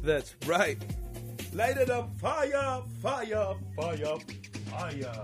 That's right. Light it up, fire, fire, fire, fire.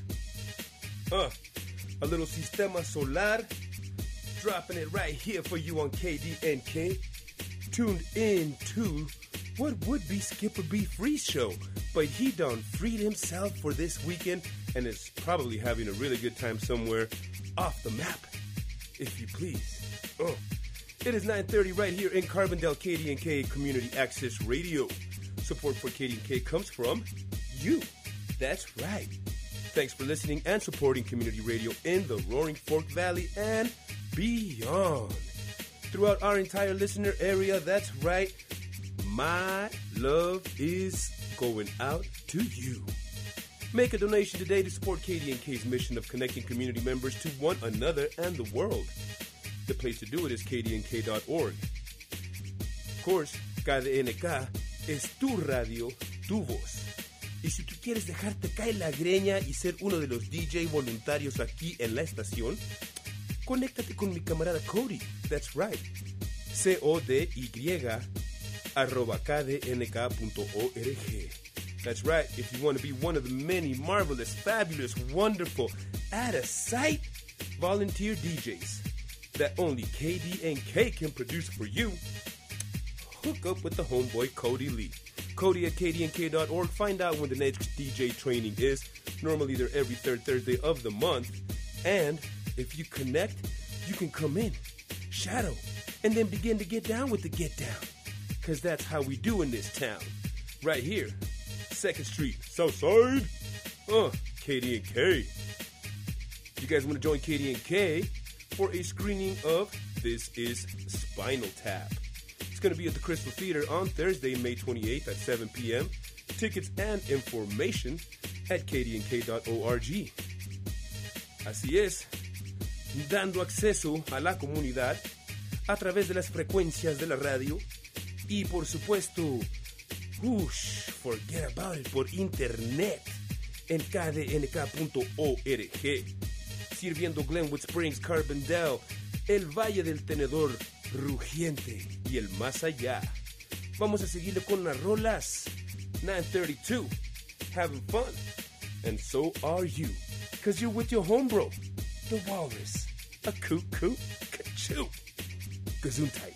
A little Sistema Solar, dropping it right here for you on KDNK. Tuned in to what would be Skipper B Free's show, but he done freed himself for this weekend and is probably having a really good time somewhere off the map, if you please. It is 9:30 right here in Carbondale, KDNK Community Access Radio. Support for KDNK comes from you. That's right. Thanks for listening and supporting community radio in the Roaring Fork Valley and beyond. Throughout our entire listener area, that's right. My love is going out to you. Make a donation today to support KDNK's mission of connecting community members to one another and the world. The place to do it is kdnk.org. Of course, KDNK es tu radio, tu voz. Y si tú quieres dejarte caer la greña y ser uno de los DJ voluntarios aquí en la estación, conéctate con mi camarada Cody. That's right. CODY@kdnk.org. That's right. If you want to be one of the many marvelous, fabulous, wonderful, out-of-sight volunteer DJs that only KDNK can produce for you, hook up with the homeboy Cody Lee. Cody at kdnk.org. Find out when the next DJ training is. Normally they're every third Thursday of the month. And if you connect, you can come in, shadow, and then begin to get down with the get down. Because that's how we do in this town. Right here, 2nd Street, Southside. KDNK. You guys want to join KDNK for a screening of This Is Spinal Tap. It's going to be at the Crystal Theater on Thursday, May 28th at 7 p.m. Tickets and information at kdnk.org. Así es, dando acceso a la comunidad a través de las frecuencias de la radio y por supuesto, forget about it, por internet en kdnk.org, sirviendo Glenwood Springs, Carbondale, el Valle del Tenedor Rugiente y el más allá. Vamos a seguirle con las rolas. 9:32, having fun, and so are you, cause you're with your homebro, the Walrus, a coot, ka-choo, Gesundheit.